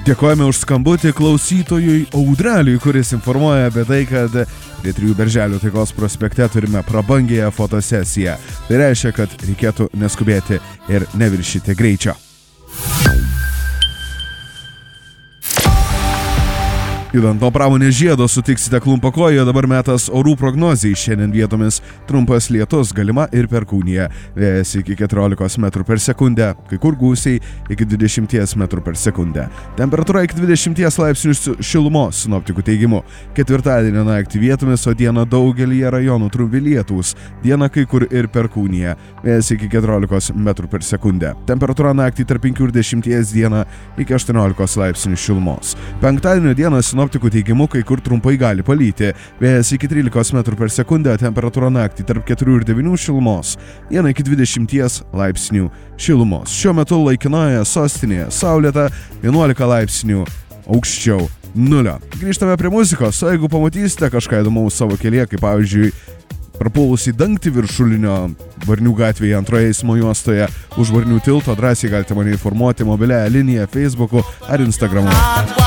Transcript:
Dėkojame už skambutį klausytojui Audreliui, kuris informuoja apie tai, kad prie 3 Berželių Taikos prospekte turime prabangėją fotosesiją. Tai reiškia, kad reikėtų neskubėti ir neviršyti greičio. Judant nuo pramonės žiedo sutiksite Klumpakojoje, dabar metas orų prognozijai. Šiandien vietomis trumpas lietus, galima ir perkūnija. Vėjas iki 14 metrų per sekundę, kai kur gūsiai iki 20 metrų per sekundę. Temperatūra iki 20 laipsnių šilumos, sinoptikų teigimu. Ketvirtadienio naktį vietomis, o dieną daugelyje rajonų trumpi lietūs. Dieną kai kur ir perkūnija. Vėjas iki 14 metrų per sekundę. Temperatūra naktį tarp 5 ir 10, dieną iki 18 laipsnių šilumos. Penktadienio dieną sinoptikų teigimu, kai kur trumpai gali palyti. Vėjas iki 13 metrų per sekundę, temperatūra naktį tarp 4 ir 9 šilumos, dieną iki 20 laipsnių šilumos. Šiuo metu laikinoje sostinėje saulėta 11 laipsnių aukščiau nulio. Grįžtame prie muzikos, o jeigu pamatysite kažką įdomaus savo kelyje, kaip pavyzdžiui prapulusį dangtį viršulinio Varnių gatvėje antroje eismo juostoje už Varnių tilto, drąsiai galite mane informuoti mobiliąją liniją Facebook'u ar Instagram'u.